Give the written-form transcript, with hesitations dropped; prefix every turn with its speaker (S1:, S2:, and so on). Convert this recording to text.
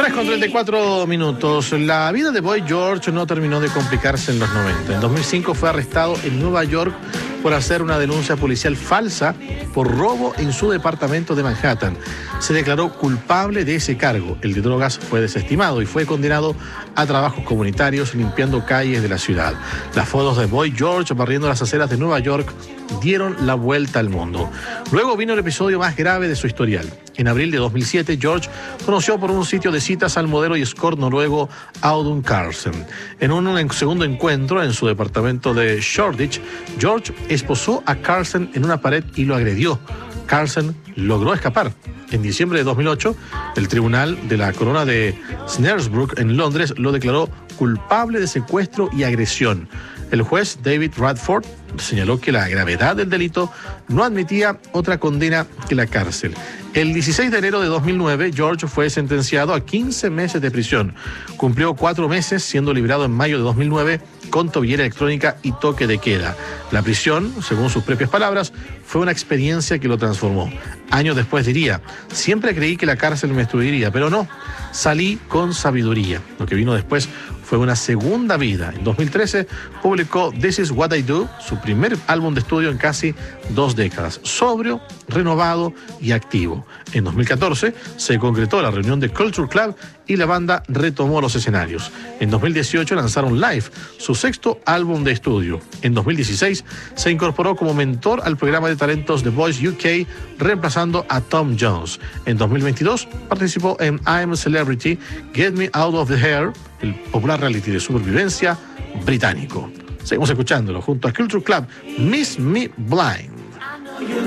S1: 3:34. La vida de Boy George no terminó de complicarse en los 90. En 2005 fue arrestado en Nueva York por hacer una denuncia policial falsa por robo en su departamento de Manhattan. Se declaró culpable de ese cargo. El de drogas fue desestimado y fue condenado a trabajos comunitarios limpiando calles de la ciudad. Las fotos de Boy George barriendo las aceras de Nueva York dieron la vuelta al mundo. Luego vino el episodio más grave de su historial. En abril de 2007, George conoció por un sitio de citas al modelo y escort noruego Audun Carlsen. En un segundo encuentro en su departamento de Shoreditch, George esposó a Carlsen en una pared y lo agredió. Carlsen logró escapar. En diciembre de 2008, el tribunal de la Corona de Snaresbrook en Londres lo declaró culpable de secuestro y agresión. El juez David Radford señaló que la gravedad del delito no admitía otra condena que la cárcel. El 16 de enero de 2009, George fue sentenciado a 15 meses de prisión. Cumplió 4 meses, siendo liberado en mayo de 2009 con tobillera electrónica y toque de queda. La prisión, según sus propias palabras, fue una experiencia que lo transformó. Años después diría: siempre creí que la cárcel me destruiría, pero no, salí con sabiduría. Lo que vino después fue una segunda vida. En 2013 publicó This Is What I Do, su primer álbum de estudio en casi 2 décadas, sobrio, renovado y activo. En 2014 se concretó la reunión de Culture Club y la banda retomó los escenarios. En 2018 lanzaron Live, su 6º álbum de estudio. En 2016 se incorporó como mentor al programa de talentos The Voice UK, reemplazando a Tom Jones. En 2022 participó en I'm a Celebrity, Get Me Out of the Hair, el popular reality de supervivencia británico. Seguimos escuchándolo junto a Culture Club, Miss Me Blind.